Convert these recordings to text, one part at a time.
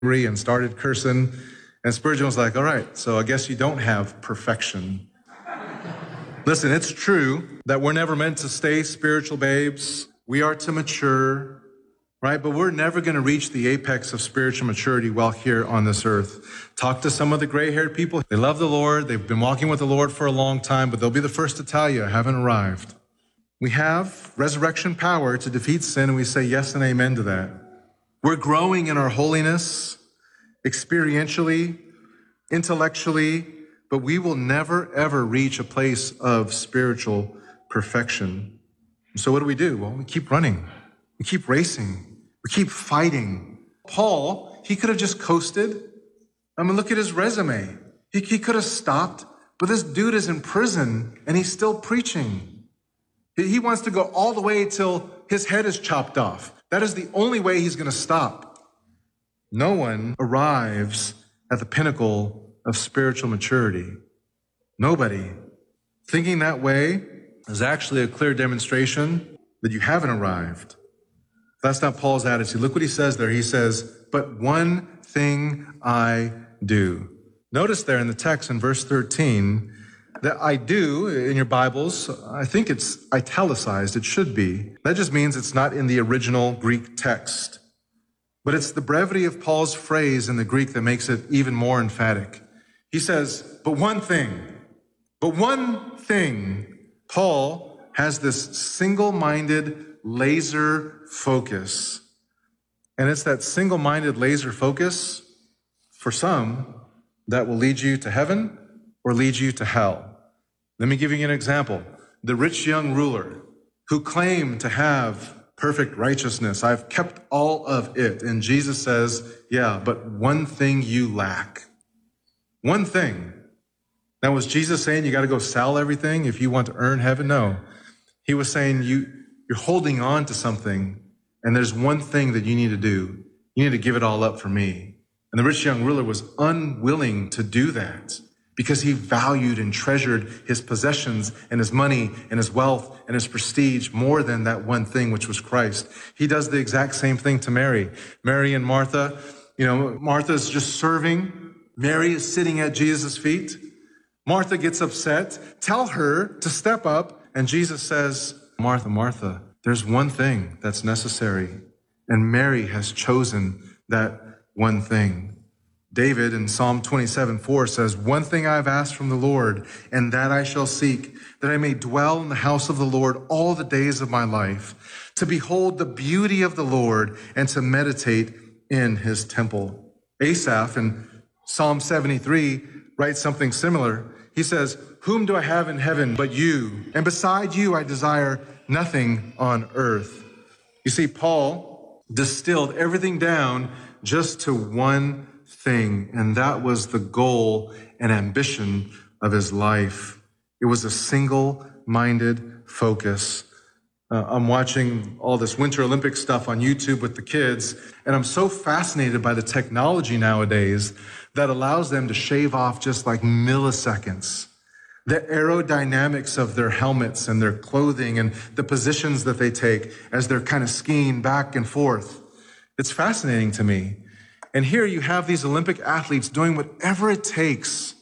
and started cursing. And Spurgeon was like, all right, so I guess you don't have perfection. Listen, it's true that we're never meant to stay spiritual babes. We are to mature, right? But we're never going to reach the apex of spiritual maturity while here on this earth. Talk to some of the gray-haired people. They love the Lord. They've been walking with the Lord for a long time, but they'll be the first to tell you, I haven't arrived. We have resurrection power to defeat sin, and we say yes and amen to that. We're growing in our holiness, experientially, intellectually, but we will never, ever reach a place of spiritual perfection. So what do? Well, we keep running. We keep racing. We keep fighting. Paul, he could have just coasted. I mean, look at his resume. He could have stopped, but this dude is in prison, and he's still preaching. He wants to go all the way till his head is chopped off. That is the only way he's going to stop. No one arrives at the pinnacle of spiritual maturity. Nobody. Thinking that way is actually a clear demonstration that you haven't arrived. That's not Paul's attitude. Look what he says there. He says, but one thing I do. Notice there in the text in verse 13, that I do in your Bibles, I think it's italicized. It should be. That just means it's not in the original Greek text. But it's the brevity of Paul's phrase in the Greek that makes it even more emphatic. He says, but one thing. Paul has this single-minded laser focus. And it's that single-minded laser focus, for some, that will lead you to heaven or lead you to hell. Let me give you an example. The rich young ruler who claimed to have perfect righteousness. I've kept all of it. And Jesus says, yeah, but one thing you lack. One thing. Now, was Jesus saying you got to go sell everything if you want to earn heaven? No. He was saying you're holding on to something, and there's one thing that you need to do. You need to give it all up for me. And the rich young ruler was unwilling to do that, because he valued and treasured his possessions and his money and his wealth and his prestige more than that one thing, which was Christ. He does the exact same thing to Mary. Mary and Martha, Martha's just serving. Mary is sitting at Jesus' feet. Martha gets upset. Tell her to step up. And Jesus says, Martha, Martha, there's one thing that's necessary. And Mary has chosen that one thing. David in Psalm 27:4 says, one thing I've asked from the Lord, and that I shall seek, that I may dwell in the house of the Lord all the days of my life, to behold the beauty of the Lord and to meditate in his temple. Asaph in Psalm 73 writes something similar. He says, whom do I have in heaven but you? And beside you I desire nothing on earth. You see, Paul distilled everything down just to one thing, and that was the goal and ambition of his life. It was a single-minded focus. I'm watching all this Winter Olympic stuff on YouTube with the kids, and I'm so fascinated by the technology nowadays that allows them to shave off just like milliseconds. The aerodynamics of their helmets and their clothing and the positions that they take as they're kind of skiing back and forth. It's fascinating to me. And here you have these Olympic athletes doing whatever it takes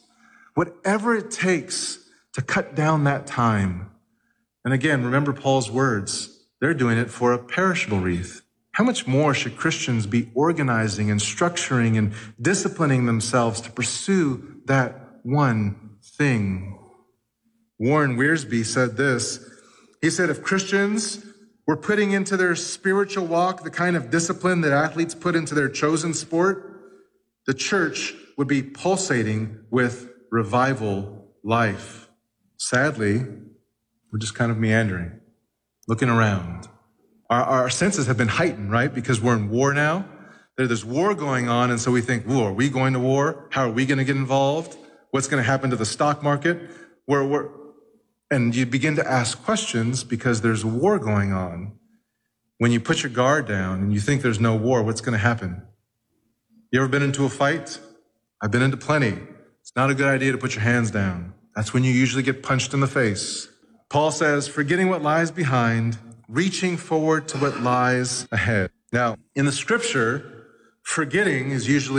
to cut down that time. And again, remember Paul's words. They're doing it for a perishable wreath. How much more should Christians be organizing and structuring and disciplining themselves to pursue that one thing? Warren Wiersbe said this. He said, if Christians were putting into their spiritual walk the kind of discipline that athletes put into their chosen sport, the church would be pulsating with revival life. Sadly, we're just kind of meandering, looking around. Our senses have been heightened, right? Because we're in war now. There's war going on, and so we think, are we going to war? How are we going to get involved? What's going to happen to the stock market? And you begin to ask questions because there's a war going on. When you put your guard down and you think there's no war, what's going to happen? You ever been into a fight? I've been into plenty. It's not a good idea to put your hands down. That's when you usually get punched in the face. Paul says, forgetting what lies behind, reaching forward to what lies ahead. Now, in the scripture, Forgetting is usually